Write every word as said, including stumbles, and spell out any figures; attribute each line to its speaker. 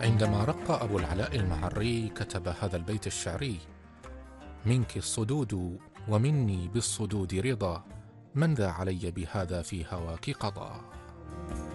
Speaker 1: عندما رق أبو العلاء المعري كتب هذا البيت الشعري: منك الصدود ومني بالصدود رضا، من ذا علي بهذا في هواك قضى.